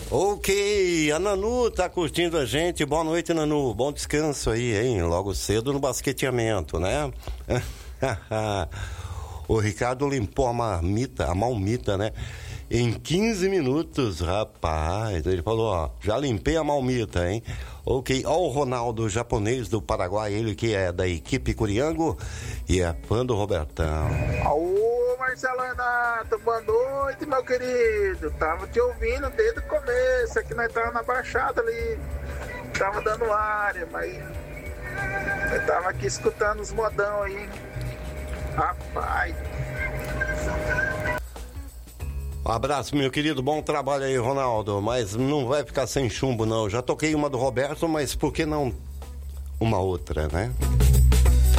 Ok, a Nanu tá curtindo a gente. Boa noite, Nanu. Bom descanso aí, hein? Logo cedo no basqueteamento, né? O Ricardo limpou a malmita, né? Em 15 minutos, rapaz. Ele falou, ó, já limpei a malmita, hein? Ok, ó o Ronaldo, japonês do Paraguai, ele que é da equipe Curiango e é fã do Robertão. Ô, Marcelo Renato, boa noite, meu querido. Tava te ouvindo desde o começo, aqui nós tava na Baixada ali. Tava dando área, mas eu tava aqui escutando os modão aí. Rapaz. Um abraço, meu querido, bom trabalho aí, Ronaldo, mas não vai ficar sem chumbo, não. Já toquei uma do Roberto, mas por que não uma outra, né?